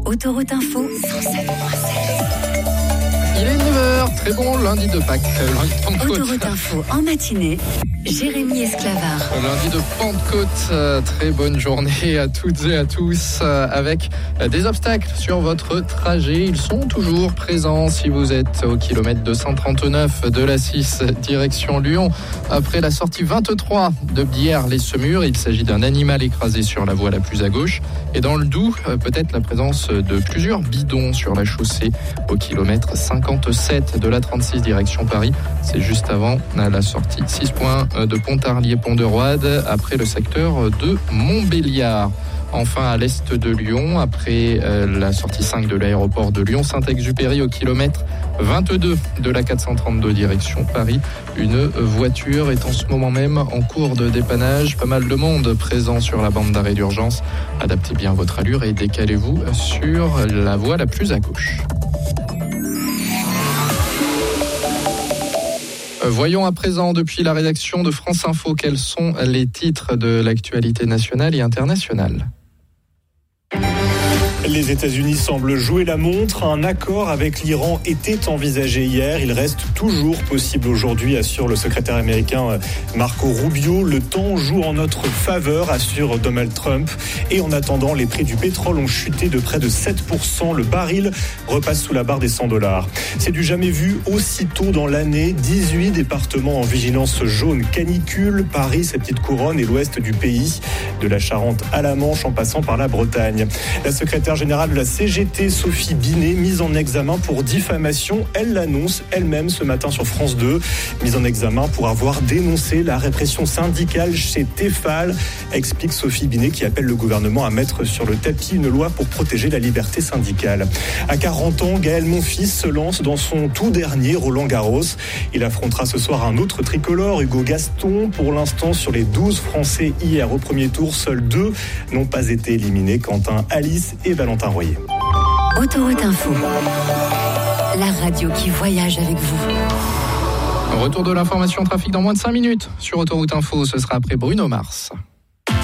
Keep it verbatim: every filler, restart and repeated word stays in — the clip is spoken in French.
Autoroute Info, cent sept virgule sept. Il est neuf heures, très bon lundi de Pâques, lundi de Pentecôte. Autoroute Info en matinée, Jérémy Esclavard. Lundi de Pentecôte, très bonne journée à toutes et à tous, avec des obstacles sur votre trajet. Ils sont toujours présents si vous êtes au kilomètre deux cent trente-neuf de l'A six, direction Lyon. Après la sortie vingt-trois de Bière-les-Semurs, il s'agit d'un animal écrasé sur la voie la plus à gauche. Et dans le Doubs, peut-être la présence de plusieurs bidons sur la chaussée au kilomètre cinquante-sept de l'A trente-six, direction Paris. C'est juste avant la sortie six points de Pontarlier-Pont de Roide, après le secteur de Montbéliard. Enfin, à l'est de Lyon, après euh, la sortie cinq de l'aéroport de Lyon-Saint-Exupéry au kilomètre vingt-deux de la quatre cent trente-deux direction Paris, une voiture est en ce moment même en cours de dépannage. Pas mal de monde présent sur la bande d'arrêt d'urgence. Adaptez bien votre allure et décalez-vous sur la voie la plus à gauche. Voyons à présent, depuis la rédaction de France Info, quels sont les titres de l'actualité nationale et internationale. Les États-Unis semblent jouer la montre. Un accord avec l'Iran était envisagé hier. Il reste toujours possible aujourd'hui, assure le secrétaire américain Marco Rubio. Le temps joue en notre faveur, assure Donald Trump. Et en attendant, les prix du pétrole ont chuté de près de sept pour cent. Le baril repasse sous la barre des cent dollars. C'est du jamais vu aussitôt dans l'année. dix-huit départements en vigilance jaune canicule. Paris, sa petite couronne et l'ouest du pays, de la Charente à la Manche en passant par la Bretagne. La secrétaire générale de la C G T, Sophie Binet, mise en examen pour diffamation. Elle l'annonce elle-même ce matin sur France deux. Mise en examen pour avoir dénoncé la répression syndicale chez Tefal, explique Sophie Binet, qui appelle le gouvernement à mettre sur le tapis une loi pour protéger la liberté syndicale. À quarante ans, Gaël Monfils se lance dans son tout dernier Roland-Garros. Il affrontera ce soir un autre tricolore, Hugo Gaston. Pour l'instant, sur les douze Français hier au premier tour, seuls deux n'ont pas été éliminés, Quentin Alice et Valentin Royer. Autoroute Info, la radio qui voyage avec vous. Retour de l'information trafic dans moins de cinq minutes sur Autoroute Info, ce sera après Bruno Mars.